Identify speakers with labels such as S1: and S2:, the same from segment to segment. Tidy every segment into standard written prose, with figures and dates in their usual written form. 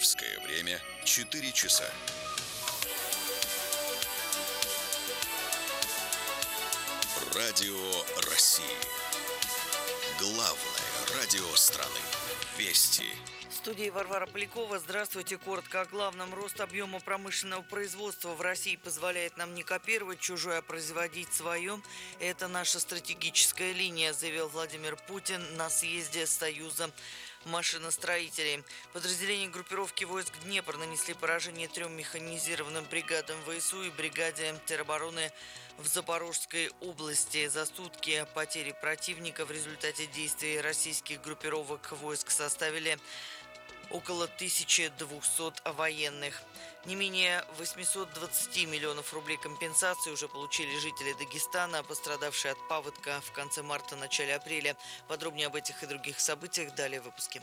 S1: Московское время 4 часа. Радио России. Главное радио страны. Вести.
S2: В студии Варвара Полякова. Здравствуйте. Коротко о главном. Рост объема промышленного производства в России позволяет нам не копировать чужое, а производить свое. Это наша стратегическая линия, заявил Владимир Путин на съезде Союза машиностроителей. Подразделения группировки войск Днепр нанесли поражение 3 механизированным бригадам ВСУ и бригаде теробороны в Запорожской области. За сутки потери противника в результате действий российских группировок войск составили около 1200 военных. Не менее 820 миллионов рублей компенсации уже получили жители Дагестана, пострадавшие от паводка в конце марта, начале апреля. Подробнее об этих и других событиях далее в выпуске.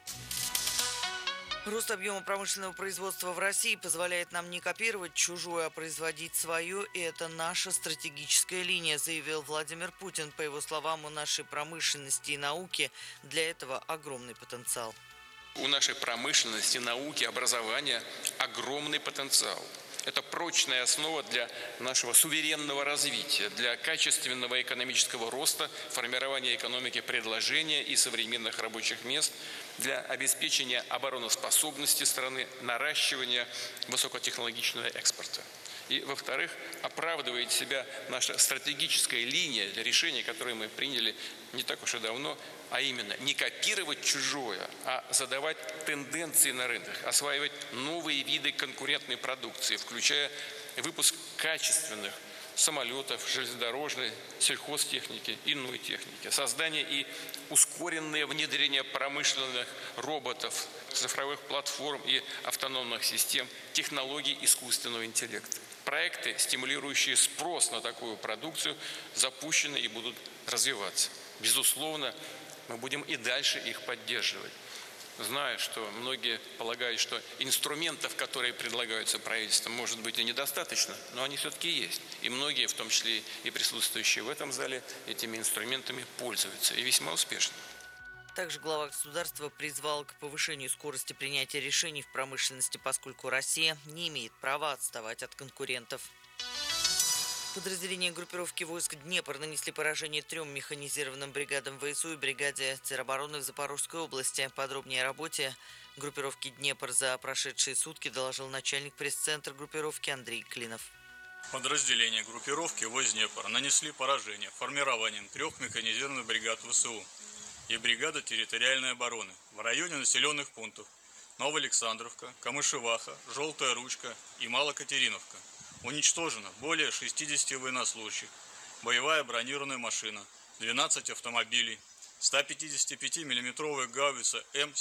S2: Рост объема промышленного производства в России позволяет нам не копировать чужое, а производить свое, и это наша стратегическая линия, заявил Владимир Путин. По его словам, у нашей промышленности и науки для этого огромный потенциал.
S3: У нашей промышленности, науки, образования огромный потенциал. Это прочная основа для нашего суверенного развития, для качественного экономического роста, формирования экономики предложения и современных рабочих мест, для обеспечения обороноспособности страны, наращивания высокотехнологичного экспорта. И, во-вторых, оправдывает себя наша стратегическая линия для решения, которое мы приняли не так уж и давно, а именно не копировать чужое, а задавать тенденции на рынках, осваивать новые виды конкурентной продукции, включая выпуск качественных самолетов, железнодорожной, сельхозтехники, иной техники, создание и ускоренное внедрение промышленных роботов, цифровых платформ и автономных систем, технологий искусственного интеллекта. Проекты, стимулирующие спрос на такую продукцию, запущены и будут развиваться. Безусловно, мы будем и дальше их поддерживать. Знаю, что многие полагают, что инструментов, которые предлагаются правительством, может быть и недостаточно, но они все-таки есть. И многие, в том числе и присутствующие в этом зале, этими инструментами пользуются и весьма успешно.
S2: Также глава государства призвал к повышению скорости принятия решений в промышленности, поскольку Россия не имеет права отставать от конкурентов. Подразделения группировки войск Днепр нанесли поражение 3 механизированным бригадам ВСУ и бригаде теробороны в Запорожской области. Подробнее о работе группировки Днепр за прошедшие сутки доложил начальник пресс-центра группировки Андрей Клинов.
S4: Подразделения группировки войск Днепр нанесли поражение формированием 3 механизированных бригад ВСУ и бригады территориальной обороны в районе населенных пунктов Новоалександровка, Камышеваха, Желтая Ручка и Малокатериновка. Уничтожено более 60 военнослужащих, боевая бронированная машина, 12 автомобилей, 155 миллиметровая гаубица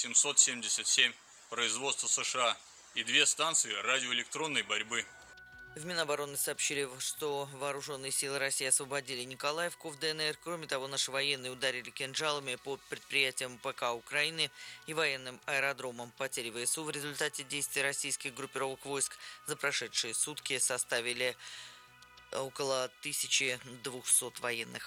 S4: М777 производства США и 2 станции радиоэлектронной борьбы.
S2: В Минобороны сообщили, что вооруженные силы России освободили Николаевку в ДНР. Кроме того, наши военные ударили кинжалами по предприятиям ПК Украины и военным аэродромам. Потери ВСУ в результате действий российских группировок войск за прошедшие сутки составили около 1200 военных.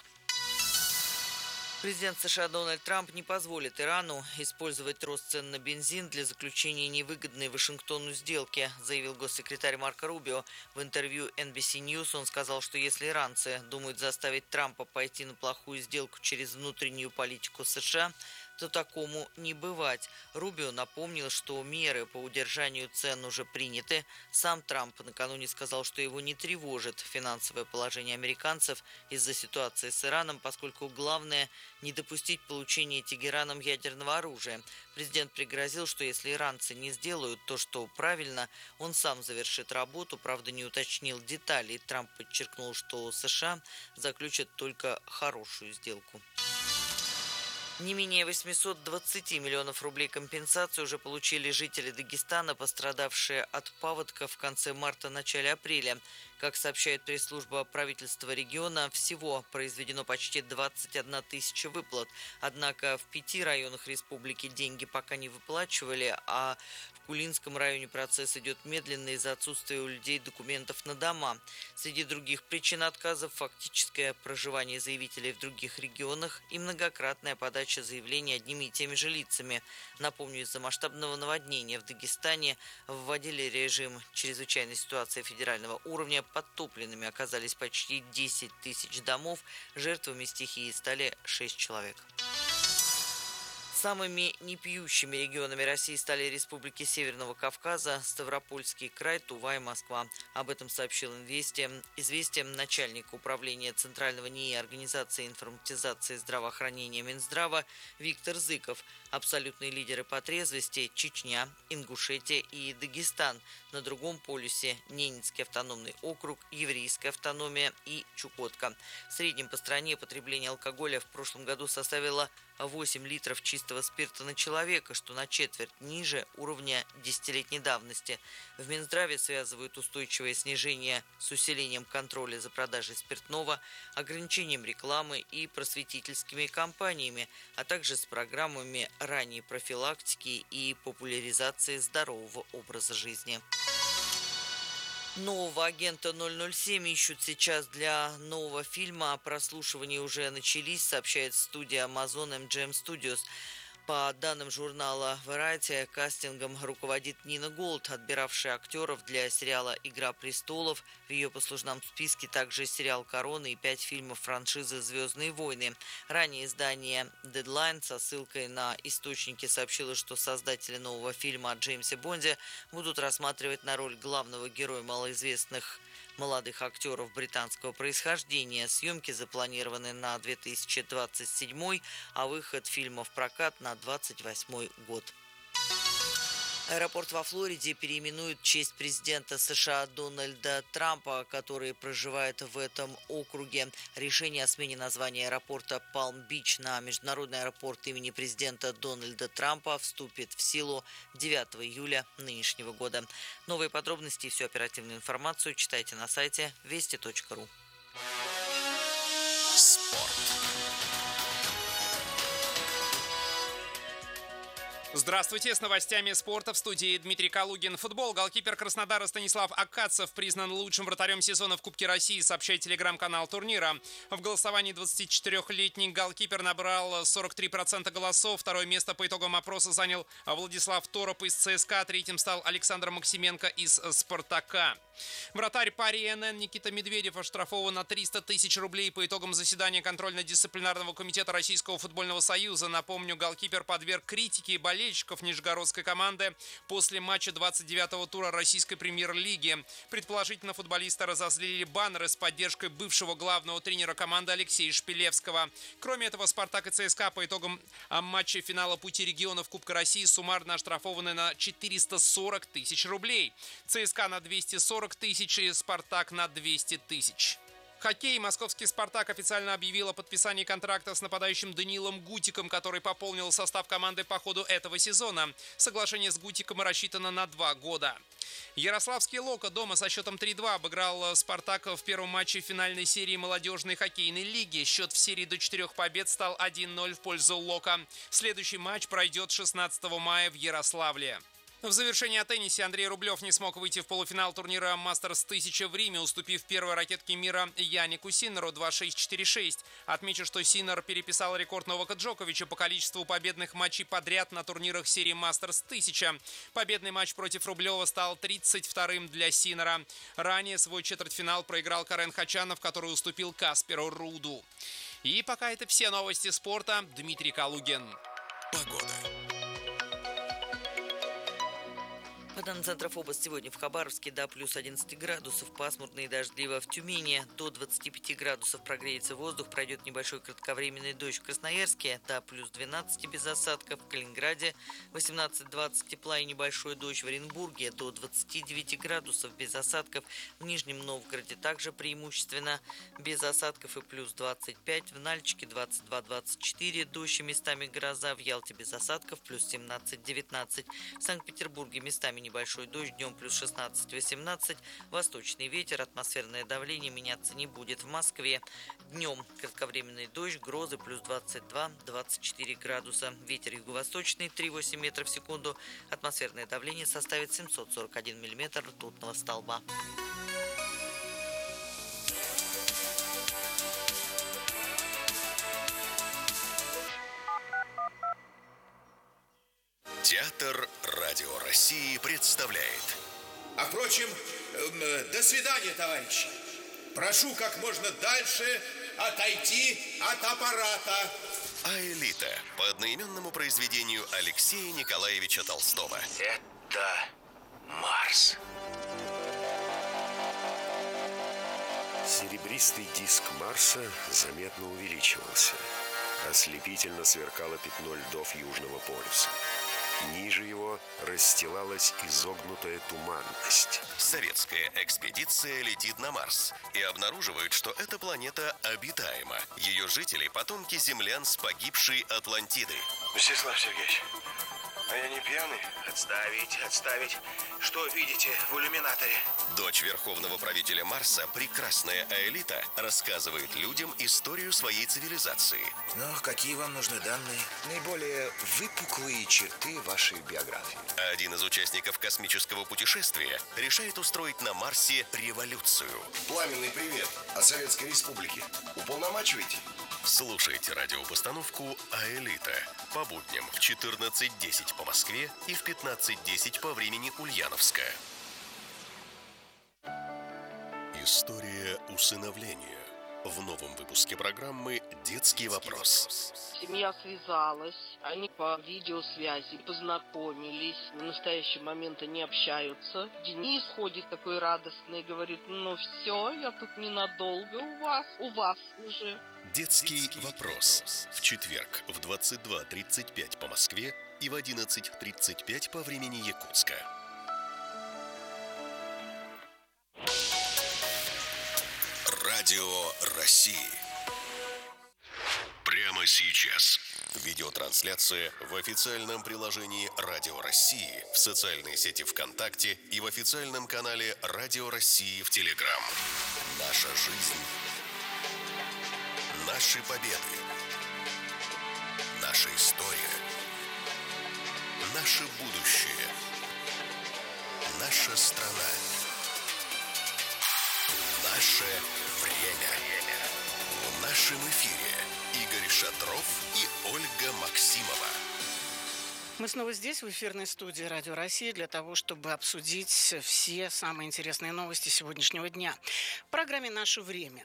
S2: Президент США Дональд Трамп не позволит Ирану использовать рост цен на бензин для заключения невыгодной Вашингтону сделки, заявил госсекретарь Марко Рубио. В интервью NBC News он сказал, что если иранцы думают заставить Трампа пойти на плохую сделку через внутреннюю политику США, то такому не бывать. Рубио напомнил, что меры по удержанию цен уже приняты. Сам Трамп накануне сказал, что его не тревожит финансовое положение американцев из-за ситуации с Ираном, поскольку главное не допустить получения Тегераном ядерного оружия. Президент пригрозил, что если иранцы не сделают то, что правильно, он сам завершит работу, правда не уточнил деталей. Трамп подчеркнул, что США заключат только хорошую сделку. Не менее 820 миллионов рублей компенсации уже получили жители Дагестана, пострадавшие от паводка в конце марта-начале апреля. Как сообщает пресс-служба правительства региона, всего произведено почти 21 тысяча выплат. Однако в 5 районах республики деньги пока не выплачивали, а в Кулинском районе процесс идет медленно из-за отсутствия у людей документов на дома. Среди других причин отказов – фактическое проживание заявителей в других регионах и многократная подача заявлений одними и теми же лицами. Напомню, из-за масштабного наводнения в Дагестане вводили режим чрезвычайной ситуации федерального уровня. Подтопленными оказались почти 10 тысяч домов, жертвами стихии стали 6 человек. Самыми непьющими регионами России стали республики Северного Кавказа, Ставропольский край, Тува и Москва. Об этом сообщил «Известия» начальник управления Центрального НИИ Организации информатизации здравоохранения Минздрава Виктор Зыков. Абсолютные лидеры по трезвости – Чечня, Ингушетия и Дагестан. На другом полюсе – Ненецкий автономный округ, Еврейская автономия и Чукотка. В среднем по стране потребление алкоголя в прошлом году составило 8 литров чистого спирта на человека, что на четверть ниже уровня десятилетней давности. В Минздраве связывают устойчивое снижение с усилением контроля за продажей спиртного, ограничением рекламы и просветительскими кампаниями, а также с программами ранней профилактики и популяризации здорового образа жизни. Нового агента 007 ищут сейчас для нового фильма. Прослушивания уже начались, сообщает студия Amazon MGM Studios. По данным журнала Variety, кастингом руководит Нина Голд, отбиравшая актеров для сериала «Игра престолов». В ее послужном списке также сериал «Корона» и 5 фильмов франшизы «Звездные войны». Ранее издание Deadline со ссылкой на источники сообщило, что создатели нового фильма о Джеймсе Бонде будут рассматривать на роль главного героя малоизвестных молодых актеров британского происхождения. Съемки запланированы на 2027, а выход фильма в прокат на 2028 год. Аэропорт во Флориде переименуют в честь президента США Дональда Трампа, который проживает в этом округе. Решение о смене названия аэропорта Палм-Бич на международный аэропорт имени президента Дональда Трампа вступит в силу 9 июля нынешнего года. Новые подробности и всю оперативную информацию читайте на сайте вести.ру.
S1: Спорт.
S5: Здравствуйте, с новостями спорта в студии Дмитрий Калугин. Футбол. Голкипер Краснодара Станислав Акацев признан лучшим вратарем сезона в Кубке России, сообщает телеграм-канал турнира. В голосовании 24-летний голкипер набрал 43% голосов. Второе место по итогам опроса занял Владислав Тороп из ЦСКА. Третьим стал Александр Максименко из Спартака. Вратарь Пари НН Никита Медведев оштрафован на 300 тысяч рублей по итогам заседания контрольно-дисциплинарного комитета Российского футбольного союза. Напомню, голкипер подверг критике и болельщиков нижегородской команды после матча 29-го тура российской премьер-лиги. Предположительно, футболиста разозлили баннеры с поддержкой бывшего главного тренера команды Алексея Шпилевского. Кроме этого, Спартак и ЦСКА по итогам матча финала Пути регионов Кубка России суммарно оштрафованы на 440 тысяч рублей. ЦСКА на 240 тысяч и Спартак на 200 тысяч. Хоккей. Московский «Спартак» официально объявил о подписании контракта с нападающим Даниилом Гутиком, который пополнил состав команды по ходу этого сезона. Соглашение с Гутиком рассчитано на 2 года. Ярославский «Локо» дома со счетом 3-2 обыграл «Спартак» в первом матче финальной серии молодежной хоккейной лиги. Счет в серии до 4 побед стал 1-0 в пользу «Локо». Следующий матч пройдет 16 мая в Ярославле. В завершении о теннисе Андрей Рублев не смог выйти в полуфинал турнира «Мастерс 1000» в Риме, уступив первой ракетке мира Янику Синнеру 2-6-4-6. Отмечу, что Синнер переписал рекорд Новака Джоковича по количеству победных матчей подряд на турнирах серии «Мастерс 1000». Победный матч против Рублева стал 32-м для Синнера. Ранее свой четвертьфинал проиграл Карен Хачанов, который уступил Касперу Руду. И пока это все новости спорта. Дмитрий Калугин.
S1: Погода.
S2: По данным центров области, сегодня в Хабаровске до плюс 11 градусов, пасмурно и дождливо в Тюмени, до 25 градусов прогреется воздух, пройдет небольшой кратковременный дождь в Красноярске, до плюс 12 без осадков, в Калининграде 18-20 тепла и небольшой дождь, в Оренбурге до 29 градусов без осадков, в Нижнем Новгороде также преимущественно без осадков и плюс 25, в Нальчике 22-24, дождь и местами гроза, в Ялте без осадков плюс 17-19, в Санкт-Петербурге местами небольшой небольшой дождь, днем плюс 16-18, восточный ветер, атмосферное давление меняться не будет. В Москве днем кратковременный дождь, грозы плюс 22-24 градуса, ветер юго-восточный 3,8 метров в секунду, атмосферное давление составит 741 миллиметр ртутного столба.
S1: Театр Радио России представляет.
S6: А впрочем, до свидания, товарищи. Прошу как можно дальше отойти от аппарата.
S1: Аэлита по одноименному произведению Алексея Николаевича Толстого.
S6: Это Марс.
S7: Серебристый диск Марса заметно увеличивался. Ослепительно сверкало пятно льдов Южного полюса. Ниже его расстилалась изогнутая туманность.
S1: Советская экспедиция летит на Марс и обнаруживает, что эта планета обитаема. Ее жители – потомки землян с погибшей Атлантиды.
S8: Мстислав Сергеевич, а я не пьяный? Отставить. Что видите в иллюминаторе?
S1: Дочь верховного правителя Марса, прекрасная Аэлита, рассказывает людям историю своей цивилизации.
S8: Ну, какие вам нужны данные? Наиболее выпуклые черты вашей биографии.
S1: А один из участников космического путешествия решает устроить на Марсе революцию.
S6: Пламенный привет от Советской Республики. Уполномачиваете?
S1: Слушайте радиопостановку «Аэлита» по будням в 14:10 по Москве и в 15:10 по времени Ульяновска. История усыновления. В новом выпуске программы «Детский вопрос».
S9: Семья связалась, они по видеосвязи познакомились, в настоящий момент они общаются. Денис ходит такой радостный, говорит: ну все, я тут ненадолго у вас уже.
S1: «Детский вопрос» в четверг в 22:35 по Москве и в 11:35 по времени Якутска. Радио России. Прямо сейчас. Видеотрансляция в официальном приложении Радио России, в социальной сети ВКонтакте и в официальном канале Радио России в Телеграм. Наша жизнь. Наши победы. Наша история. Наше будущее. Наша страна. Наше время. В нашем эфире Игорь Шатров и Ольга Максимова.
S10: Мы снова здесь, в эфирной студии Радио России, для того, чтобы обсудить все самые интересные новости сегодняшнего дня. В программе «Наше время».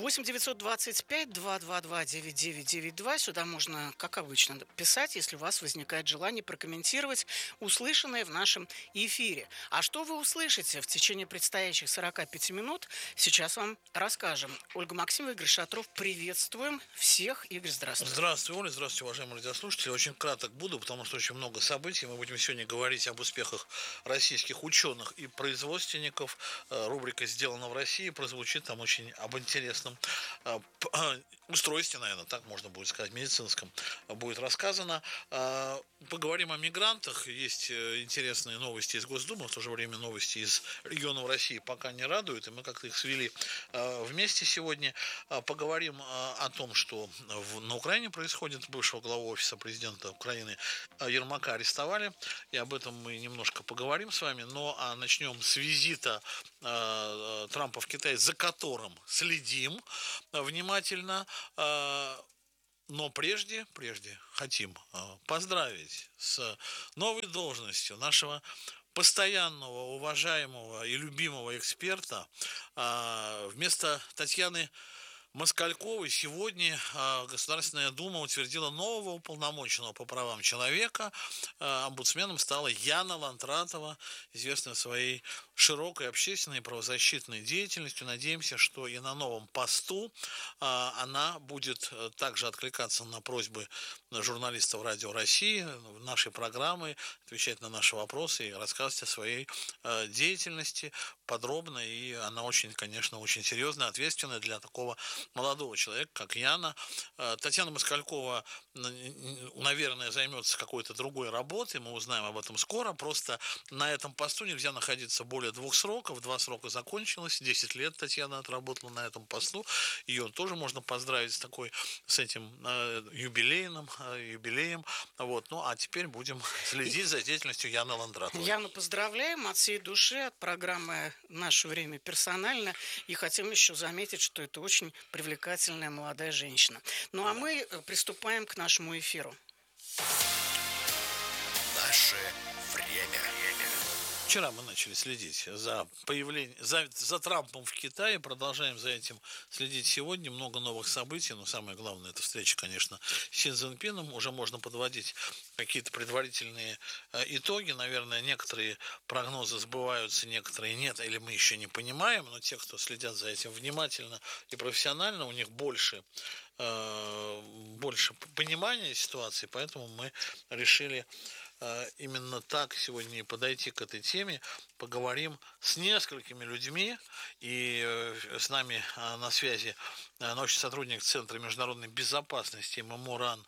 S10: 8-925-222-9992. Сюда можно, как обычно, писать, если у вас возникает желание прокомментировать услышанное в нашем эфире. А что вы услышите в течение предстоящих 45 минут, сейчас вам расскажем. Ольга Максимова, Игорь Шатров, приветствуем всех. Игорь, здравствуйте.
S11: Здравствуйте, Оля, здравствуйте, уважаемые радиослушатели. Очень краток буду, потому что очень много событий. Мы будем сегодня говорить об успехах российских ученых и производственников. Рубрика «Сделано в России» прозвучит там очень об интересном устройстве, наверное, так можно будет сказать, медицинском, будет рассказано. Поговорим о мигрантах. Есть интересные новости из Госдумы, в то же время новости из регионов России пока не радуют, и мы как-то их свели вместе сегодня. Поговорим о том, что на Украине происходит. Бывшего главу офиса президента Украины Ермака арестовали, и об этом мы немножко поговорим с вами. Но начнем с визита Трампа в Китай, за которым следим внимательно. Но прежде хотим поздравить с новой должностью нашего постоянного, уважаемого и любимого эксперта. Вместо Татьяны Москальковой сегодня Государственная Дума утвердила нового уполномоченного по правам человека. Омбудсменом стала Яна Лантратова, известная своей широкой общественной и правозащитной деятельностью. Надеемся, что и на новом посту она будет также откликаться на просьбы журналистов Радио России, нашей программы, отвечать на наши вопросы и рассказывать о своей деятельности подробно. И она очень, конечно, очень серьезная, ответственная для такого молодого человека, как Яна. Татьяна Москалькова, наверное, займется какой-то другой работой, мы узнаем об этом скоро. Просто на этом посту нельзя находиться более 2 сроков. 2 срока закончилось, 10 лет Татьяна отработала на этом посту. Ее тоже можно поздравить с этим юбилеем. Вот. Ну, а теперь будем следить за деятельностью Яны Ландратовой.
S10: Яну поздравляем от всей души, от программы «Наше время» персонально. И хотим еще заметить, что это очень привлекательная молодая женщина. Ну, а мы приступаем к нашему эфиру.
S1: Наше время.
S11: Вчера мы начали следить за Трампом в Китае, продолжаем за этим следить сегодня. Много новых событий, но самое главное, это встреча, конечно, с Си Цзиньпином. Уже можно подводить какие-то предварительные итоги. Наверное, некоторые прогнозы сбываются, некоторые нет, или мы еще не понимаем, но те, кто следят за этим внимательно и профессионально, у них больше понимания ситуации, поэтому мы решили именно так сегодня и подойти к этой теме. Поговорим с несколькими людьми. И с нами на связи научный сотрудник Центра международной безопасности ММУ-РАН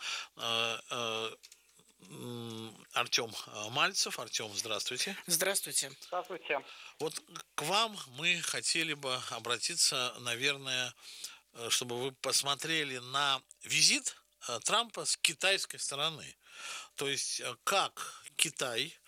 S11: Артем Мальцев. Артем, здравствуйте.
S10: Здравствуйте.
S12: Здравствуйте.
S11: Вот к вам мы хотели бы обратиться, наверное, чтобы вы посмотрели на визит Трампа с китайской стороны. То есть, как Китай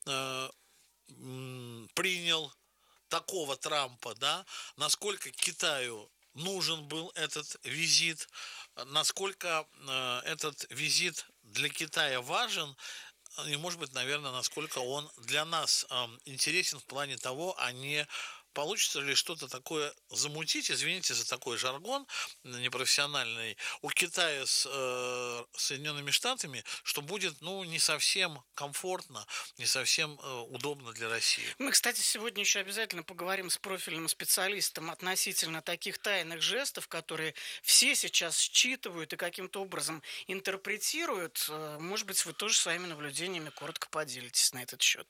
S11: принял такого Трампа, да, насколько Китаю нужен был этот визит, насколько этот визит для Китая важен, и, может быть, наверное, насколько он для нас интересен в плане того, а не получится ли что-то такое замутить, извините за такой жаргон непрофессиональный, у Китая с Соединенными Штатами, что будет, не совсем комфортно, не совсем удобно для России.
S10: Мы, кстати, сегодня еще обязательно поговорим с профильным специалистом относительно таких тайных жестов, которые все сейчас считывают и каким-то образом интерпретируют. Может быть, вы тоже своими наблюдениями коротко поделитесь на этот счет.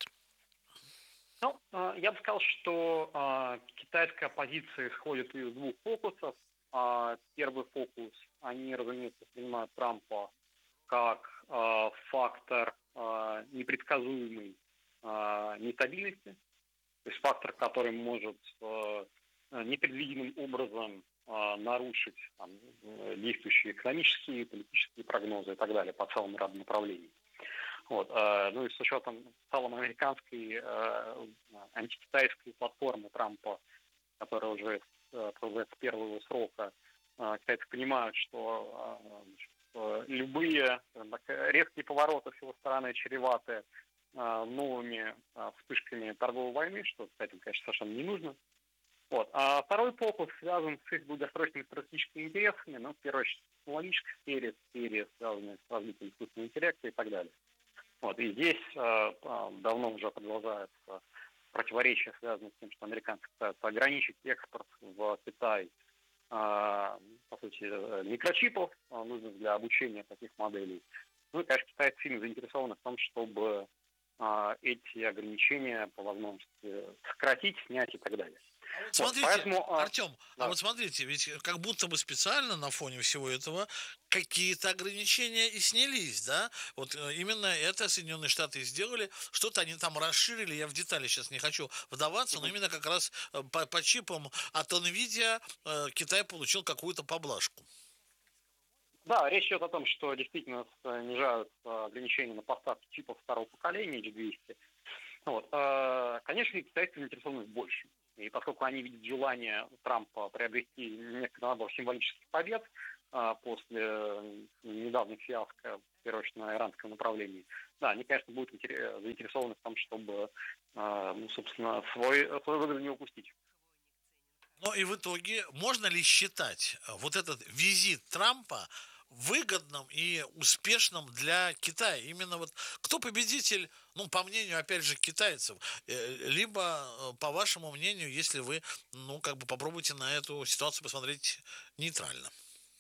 S12: Я бы сказал, что китайская позиция исходит из 2 фокусов. Первый фокус, они, разумеется, воспринимают Трампа как фактор непредсказуемой нестабильности, то есть фактор, который может непредвиденным образом нарушить действующие экономические, политические прогнозы и так далее по целому ряду направлений. Вот. Ну и с учетом в целом американской антикитайской платформы Трампа, которая уже с первого срока, китайцы понимают, что любые резкие повороты с его стороны чреваты новыми вспышками торговой войны, что, кстати, конечно, совершенно не нужно. Вот. А второй фокус связан с их долгосрочными стратегическими интересами, в первую очередь в технологической сфере, связанной с развитием искусственного интеллекта и так далее. Вот. И здесь давно уже продолжается противоречие, связанное с тем, что американцы пытаются ограничить экспорт в Китай, по сути, микрочипов, нужных для обучения таких моделей. Ну и, конечно, китайцы сильно заинтересованы в том, чтобы эти ограничения по возможности сократить, снять и так далее.
S11: Смотрите, Артем, да. Вот смотрите, ведь как будто бы специально на фоне всего этого какие-то ограничения и снялись, да? Вот именно это Соединенные Штаты сделали, что-то они там расширили, я в детали сейчас не хочу вдаваться, но именно как раз по чипам от NVIDIA Китай получил какую-то поблажку.
S12: Да, речь идет о том, что действительно снижают ограничения на поставки чипов второго поколения H200. Вот. Конечно, китайцы заинтересованы в большем. И поскольку они видят желание Трампа приобрести некоторый набор символических побед после недавних фиаско, в первую очередь, на иранском направлении, да, они, конечно, будут заинтересованы в том, чтобы, собственно, свой выгоду не упустить.
S11: Ну и в итоге можно ли считать вот этот визит Трампа выгодным и успешным для Китая? Именно вот кто победитель, по мнению, опять же, китайцев, либо, по вашему мнению, если вы, попробуйте на эту ситуацию посмотреть нейтрально?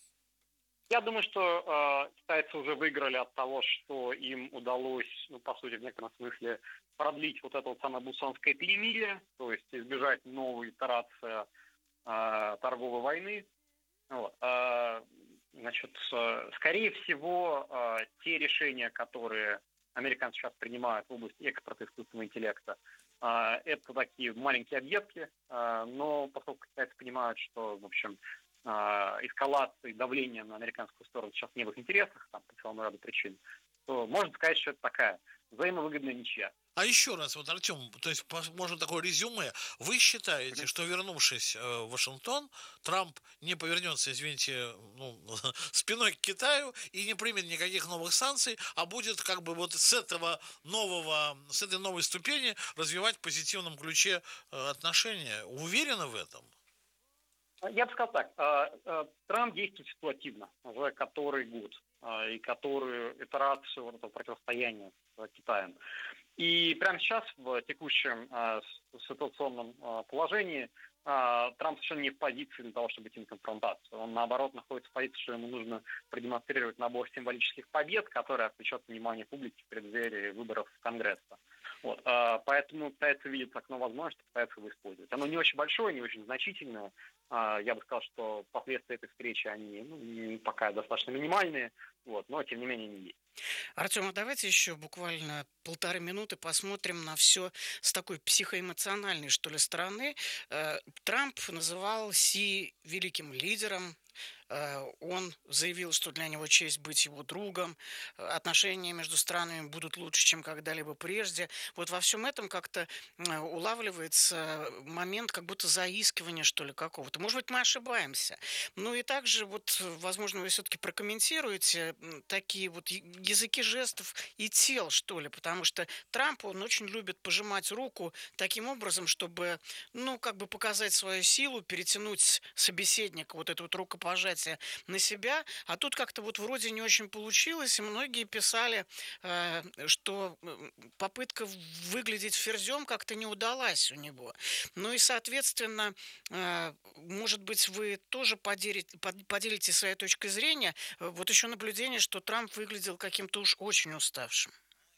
S12: Я думаю, что китайцы уже выиграли от того, что им удалось, по сути, в некотором смысле продлить вот это вот самое бусанское перемирие, то есть избежать новой итерации торговой войны. Вот. Значит, скорее всего, те решения, которые американцы сейчас принимают в области экспорта искусственного интеллекта, это такие маленькие объедки, но поскольку китайцы понимают, что, в общем, эскалации давления на американскую сторону сейчас не в их интересах, там, по целому ряду причин, то можно сказать, что это такая взаимовыгодная ничья.
S11: А еще раз, вот, Артем, то есть, можно такое резюме. Вы считаете, что, вернувшись в Вашингтон, Трамп не повернется, извините, спиной к Китаю и не примет никаких новых санкций, а будет как бы вот с этой новой ступени развивать в позитивном ключе отношения? Уверены в этом?
S12: Я бы сказал так. Трамп действует ситуативно уже который год и которую итерацию вот этого противостояния с Китаем. И прямо сейчас, в текущем ситуационном положении, Трамп совершенно не в позиции для того, чтобы идти на конфронтацию. Он, наоборот, находится в позиции, что ему нужно продемонстрировать набор символических побед, которые отвлечет внимание публики в преддверии выборов в Конгресс. Вот. Поэтому пытается видеть окно возможности, пытается его использовать. Оно не очень большое, не очень значительное. Я бы сказал, что последствия этой встречи, они пока достаточно минимальные, вот, но тем не менее они есть.
S10: Артем, а давайте еще буквально 1,5 минуты посмотрим на все с такой психоэмоциональной, что ли, стороны. Трамп называл Си великим лидером. Он заявил, что для него честь быть его другом, отношения между странами будут лучше, чем когда-либо прежде. Вот во всем этом как-то улавливается момент как будто заискивания, что ли, какого-то. Может быть, мы ошибаемся. Ну и также, вот, возможно, вы все-таки прокомментируете такие вот языки жестов и тел, что ли, потому что Трамп, он очень любит пожимать руку таким образом, чтобы, как бы показать свою силу, перетянуть собеседника, вот это вот рукопожатие на себя, а тут как-то вот вроде не очень получилось, и многие писали, что попытка выглядеть ферзем как-то не удалась у него. Ну и, соответственно, может быть, вы тоже поделитесь своей точкой зрения. Вот еще наблюдение, что Трамп выглядел каким-то уж очень уставшим.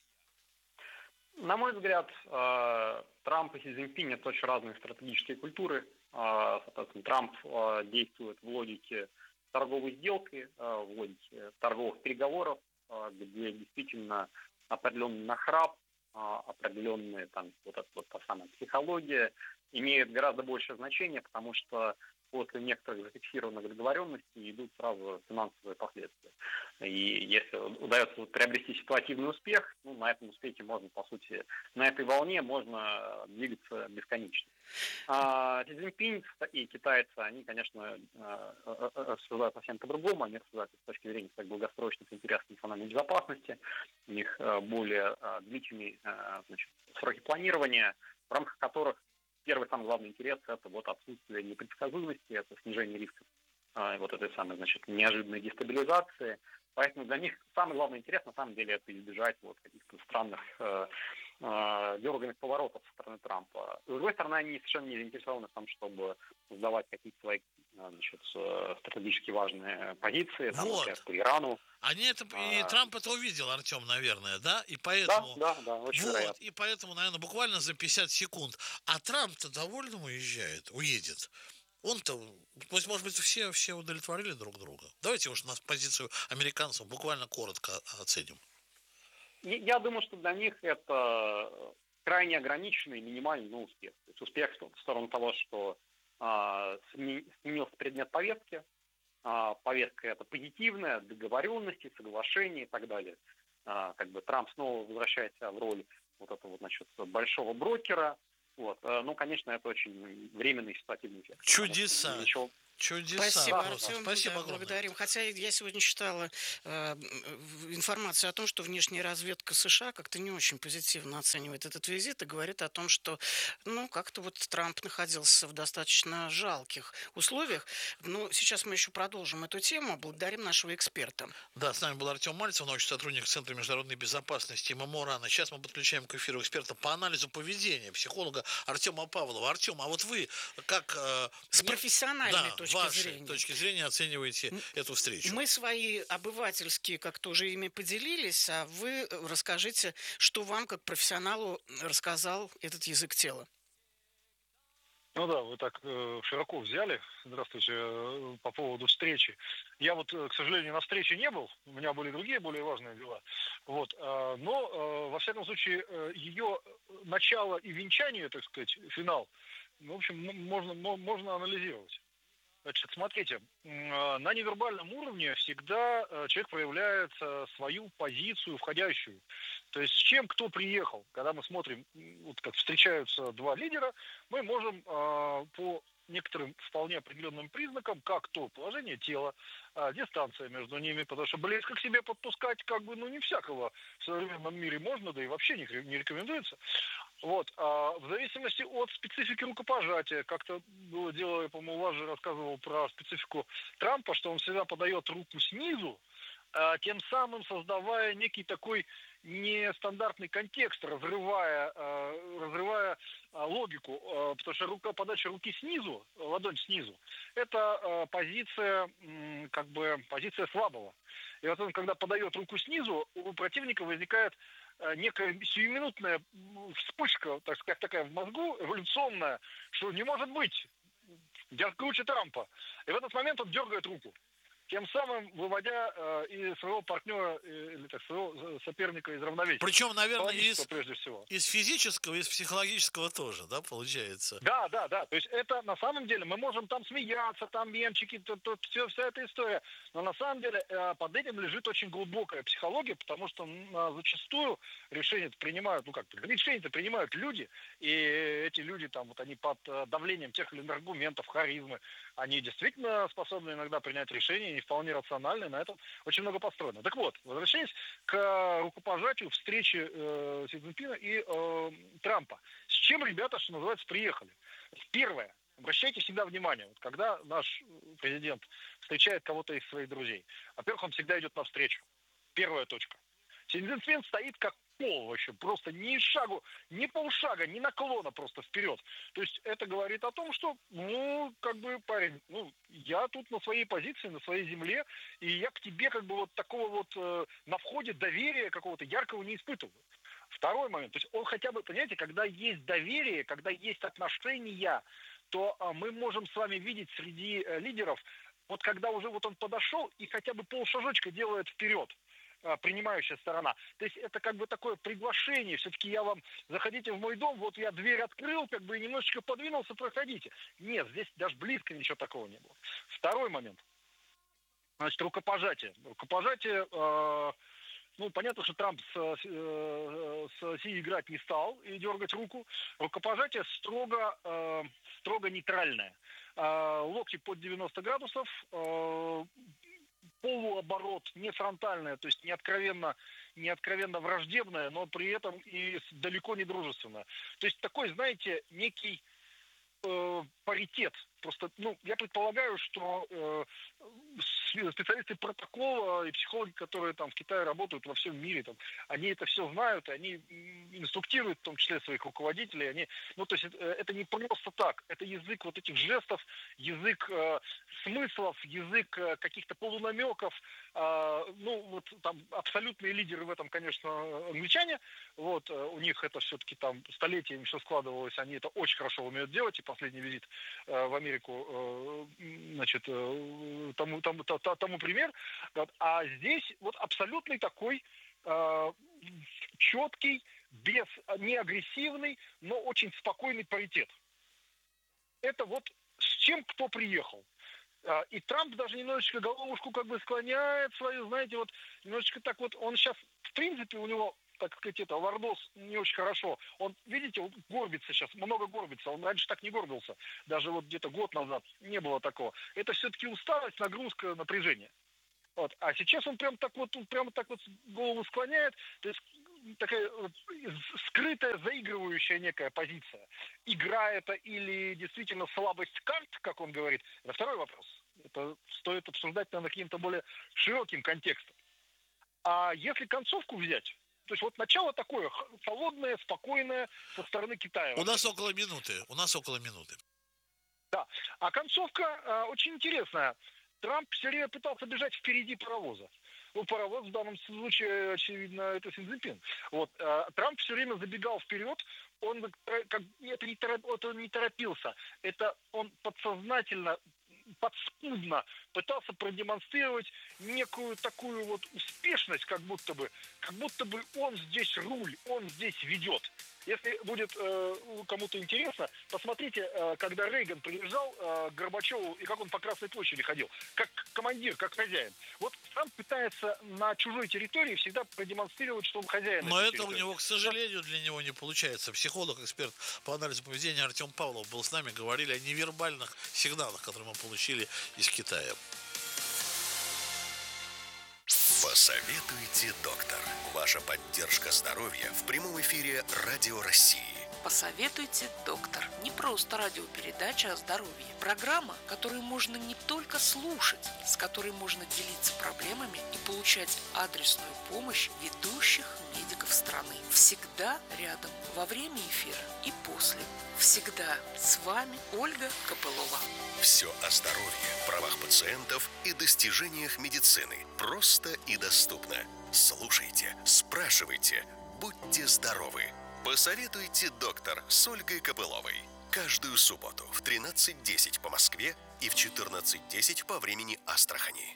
S12: На мой взгляд, Трамп и Си Цзиньпинь – это очень разные стратегические культуры. Соответственно, Трамп действует в логике торговой сделки, в логике торговых переговоров, где действительно определенный нахрап, определенная там вот эта вот та самая психология имеет гораздо большее значение, потому что после некоторых зафиксированных договоренностей идут сразу финансовые последствия. И если удается приобрести ситуативный успех, на этом успехе можно, по сути, на этой волне можно двигаться бесконечно. Си Цзиньпинь и китайцы, они, конечно, рассуждают совсем по-другому. Они рассуждают с точки зрения своих долгосрочных интересов национальной безопасности. У них более длительные сроки планирования, в рамках которых первый самый главный интерес – это вот отсутствие непредсказуемости, это снижение рисков вот этой самой, неожиданной дестабилизации. Поэтому для них самый главный интерес, на самом деле, это избежать вот каких-то странных дерганных поворотов со стороны Трампа. С другой стороны, они совершенно не заинтересованы в том, чтобы сдавать какие-то свои стратегически важные позиции, там, например, по Ирану.
S11: И Трамп это увидел, Артем, наверное, да? И поэтому,
S12: да, очень вероятно.
S11: И поэтому, наверное, буквально за 50 секунд. А Трамп-то довольно уедет. Он-то, может быть, все удовлетворили друг друга. Давайте уж на позицию американцев буквально коротко оценим.
S12: Я думаю, что для них это крайне ограниченный, минимальный успех. То есть успех в сторону того, что сменился предмет повестки. Повестка это позитивная, договоренности, соглашения и так далее. Трамп снова возвращается в роль вот этого большого брокера. Конечно, это очень временный ситуативный эффект.
S11: Чудеса. Чудеса.
S10: Спасибо, Артем. Спасибо огромное. Благодарим. Хотя я сегодня читала информацию о том, что внешняя разведка США как-то не очень позитивно оценивает этот визит и говорит о том, что как-то вот Трамп находился в достаточно жалких условиях. Но сейчас мы еще продолжим эту тему. Благодарим нашего эксперта.
S11: Да, с нами был Артем Мальцев, научный сотрудник Центра международной безопасности ММО РАН. Сейчас мы подключаем к эфиру эксперта по анализу поведения, психолога Артема Павлова. Артем, а вот вы как...
S10: С профессиональной
S11: точки зрения оцениваете эту встречу?
S10: Мы свои обывательские как-то уже ими поделились, а вы расскажите, что вам, как профессионалу, рассказал этот язык тела.
S13: Ну да, вы так широко взяли. Здравствуйте, по поводу встречи. Я вот, к сожалению, на встрече не был. У меня были другие, более важные дела. Вот. Но, во всяком случае, ее начало и венчание, так сказать, финал, в общем, можно анализировать. Значит, смотрите, на невербальном уровне всегда человек проявляет свою позицию входящую. То есть с чем кто приехал. Когда мы смотрим, вот как встречаются два лидера, мы можем по некоторым вполне определенным признакам, как то положение тела, дистанция между ними, потому что близко к себе подпускать не всякого в современном мире можно, да и вообще не рекомендуется. Вот, в зависимости от специфики рукопожатия, как-то было дело, я, по-моему, у вас же рассказывал про специфику Трампа, что он всегда подает руку снизу, тем самым создавая некий такой нестандартный контекст, разрывая логику, потому что подача руки снизу, ладонь снизу, это позиция слабого. И вот он, когда подает руку снизу, у противника возникает некая сиюминутная вспышка, так сказать, такая в мозгу, эволюционная, что не может быть, я круче Трампа. И в этот момент он дергает руку, тем самым выводя и своего партнера, или так, своего соперника из равновесия.
S11: Причем, наверное,
S13: прежде всего.
S11: Из физического, из психологического тоже, да, получается?
S13: Да. То есть это на самом деле, мы можем там смеяться, там мемчики, вся эта история. Но на самом деле под этим лежит очень глубокая психология, потому что зачастую решения-то принимают люди, и эти люди там, вот они под давлением тех или иных аргументов, харизмы, они действительно способны иногда принять решения, не вполне рациональные, на этом очень много построено. Так вот, возвращаясь к рукопожатию встречи Си Цзиньпина и Трампа. С чем ребята, что называется, приехали? Первое. Обращайте всегда внимание, вот когда наш президент встречает кого-то из своих друзей, во-первых, он всегда идет навстречу. Первая точка. Си Цзиньпин стоит как пол вообще, просто ни шагу, ни полшага, ни наклона просто вперед. То есть это говорит о том, что, парень, я тут на своей позиции, на своей земле, и я к тебе такого на входе доверия какого-то яркого не испытываю. Второй момент, то есть он хотя бы, понимаете, когда есть доверие, когда есть отношения, то мы можем с вами видеть среди лидеров, вот когда уже он подошел и хотя бы полшажочка делает вперед, принимающая сторона. То есть это такое приглашение, все-таки заходите в мой дом, вот я дверь открыл, и немножечко подвинулся, проходите. Нет, здесь даже близко ничего такого не было. Второй момент, значит, рукопожатие. Рукопожатие, понятно, что Трамп с Си играть не стал и дергать руку. Рукопожатие строго нейтральное. Локти под 90 градусов, полуоборот, не фронтальное, то есть не откровенно враждебное, но при этом и далеко не дружественное. То есть такой, знаете, некий паритет. Просто, я предполагаю, что специалисты протокола и психологи, которые там в Китае работают во всем мире, они это все знают, они инструктируют, в том числе своих руководителей. То есть это не просто так. Это язык вот этих жестов, язык смыслов, язык каких-то полунамеков. Там абсолютные лидеры в этом, конечно, англичане. У них это все-таки там столетиями все складывалось, они это очень хорошо умеют делать, и последний визит в Америку, значит, тому пример. А здесь абсолютный такой четкий, не агрессивный, но очень спокойный паритет. Это с чем кто приехал. И Трамп даже немножечко головушку склоняет свою, знаете, немножечко так он сейчас, в принципе, у него, так сказать, лордоз не очень хорошо. Он, видите, горбится сейчас, много горбится. Он раньше так не горбился. Даже где-то год назад не было такого. Это все-таки усталость, нагрузка, напряжение. А сейчас он прямо так голову склоняет. То есть такая скрытая, заигрывающая некая позиция. Игра это или действительно слабость карт, как он говорит, это второй вопрос. Это стоит обсуждать, наверное, каким-то более широким контекстом. А если концовку взять, то есть начало такое холодное, спокойное со стороны Китая.
S11: У нас около минуты.
S13: Да. А концовка очень интересная. Трамп все время пытался бежать впереди паровоза. Ну, паровоз в данном случае, очевидно, это Си Цзиньпин. Вот. Трамп все время забегал вперед, он не торопился, это он подсознательно, подспудно пытался продемонстрировать некую такую вот успешность, как будто бы он здесь руль, он здесь ведет. Если будет кому-то интересно, посмотрите, когда Рейган приезжал к Горбачеву, и как он по Красной площади ходил, как командир, как хозяин. Вот Трамп пытается на чужой территории всегда продемонстрировать, что он хозяин.
S11: Но это у него, к сожалению, для него не получается. Психолог, эксперт по анализу поведения Артем Павлов был с нами, говорили о невербальных сигналах, которые мы получили из Китая.
S1: Посоветуйте, доктор. Ваша поддержка здоровья в прямом эфире Радио России.
S14: Посоветуйте, доктор. Не просто радиопередача о здоровье. Программа, которую можно не только слушать, с которой можно делиться проблемами и получать адресную помощь ведущих медиков страны. Всегда рядом во время эфира и после. Всегда с вами Ольга Копылова.
S1: Все о здоровье, правах пациентов и достижениях медицины. Просто и доступно. Слушайте, спрашивайте, будьте здоровы. Посоветуйте, доктор, с Ольгой Копыловой. Каждую субботу в 13:10 по Москве и в 14:10 по времени Астрахани.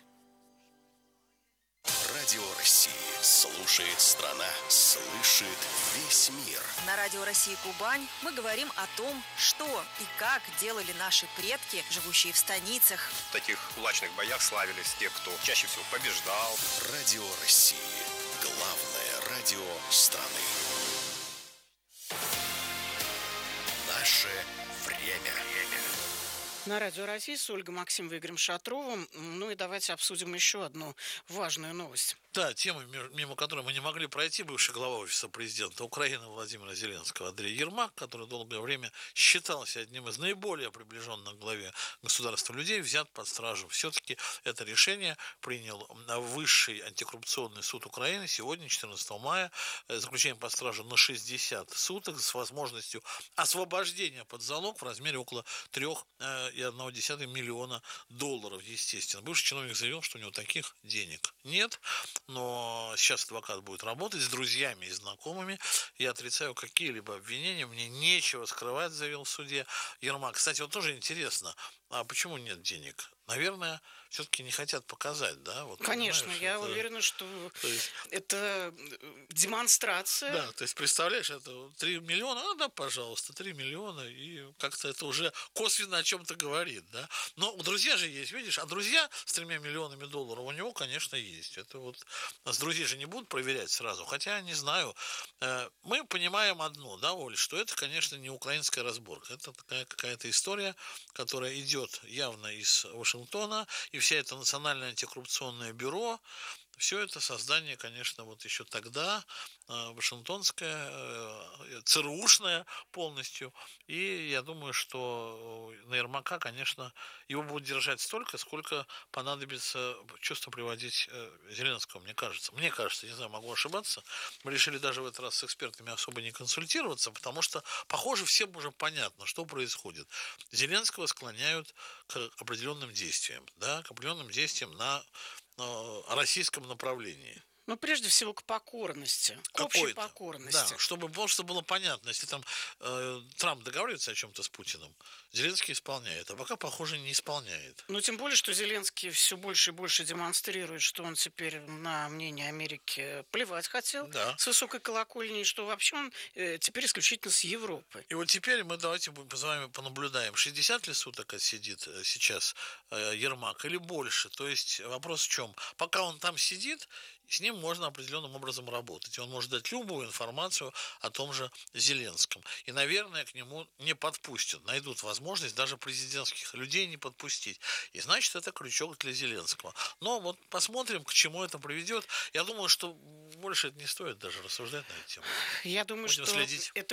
S1: Радио России. Слушает страна, слышит весь мир.
S15: На Радио России Кубань мы говорим о том, что и как делали наши предки, живущие в станицах.
S16: В таких кулачных боях славились те, кто чаще всего побеждал.
S1: Радио России. Главное радио страны. Наше время.
S10: На Радио России с Ольгой Максимовой и Игорем Шатровым. Ну и давайте обсудим еще одну важную новость.
S11: Да, тема, мимо которой мы не могли пройти, бывший глава Офиса президента Украины Владимира Зеленского Андрей Ермак, который долгое время считался одним из наиболее приближенных к главе государства людей, взят под стражу. Все-таки это решение принял Высший антикоррупционный суд Украины сегодня, 14 мая, заключением под стражу на 60 суток с возможностью освобождения под залог в размере около 3,1 миллиона долларов, естественно. Бывший чиновник заявил, что у него таких денег нет. Но сейчас адвокат будет работать с друзьями и знакомыми. Я отрицаю какие-либо обвинения. Мне нечего скрывать, заявил в суде Ермак. Кстати, вот тоже интересно, а почему нет денег? Наверное, все-таки не хотят показать, да? Вот,
S10: конечно, я уверена, что это демонстрация.
S11: Да, то есть, представляешь, это 3 миллиона, да, пожалуйста, 3 миллиона, и как-то это уже косвенно о чем-то говорит, да? Но у друзья же есть, видишь, а друзья с 3 миллионами долларов у него, конечно, есть. Это вот, с друзей же не будут проверять сразу, хотя, не знаю, мы понимаем одно, да, Оль, что это, конечно, не украинская разборка, это такая какая-то история, которая идет явно из Вашингтона, и вся эта Национальное антикоррупционное бюро, все это создание, конечно, вот еще тогда вашингтонское, ЦРУшное полностью. И я думаю, что на Ермака, конечно, его будут держать столько, сколько понадобится чувство приводить Зеленского, мне кажется. Мне кажется, не знаю, могу ошибаться. Мы решили даже в этот раз с экспертами особо не консультироваться, потому что, похоже, всем уже понятно, что происходит. Зеленского склоняют к определенным действиям, да, к определенным действиям на российском направлении.
S10: Ну, прежде всего, к покорности, к общей покорности.
S11: Да, чтобы просто было понятно, если там Трамп договаривается о чем-то с Путиным, Зеленский исполняет, а пока, похоже, не исполняет.
S10: Ну, тем более, что Зеленский все больше и больше демонстрирует, что он теперь на мнение Америки плевать хотел с высокой колокольни, что вообще он теперь исключительно с Европы.
S11: И вот теперь мы давайте с вами понаблюдаем, 60 ли суток отсидит сейчас Ермак или больше. То есть вопрос в чем? Пока он там сидит, с ним можно определенным образом работать. И он может дать любую информацию о том же Зеленском. И, наверное, к нему не подпустят. Найдут возможность даже президентских людей не подпустить. И значит, это крючок для Зеленского. Но вот посмотрим, к чему это приведет. Я думаю, что больше это не стоит даже рассуждать на эту тему.
S10: Я думаю,
S11: будем
S10: что
S11: следить.
S10: Это